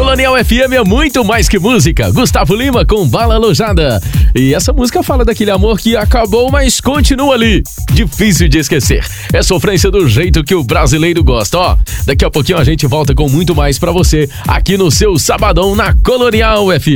Colonial FM é muito mais que música. Gustavo Lima com Bala Alojada. E essa música fala daquele amor que acabou, mas continua ali. Difícil de esquecer. É sofrência do jeito que o brasileiro gosta, ó. Daqui a pouquinho a gente volta com muito mais pra você aqui no seu Sabadão na Colonial FM.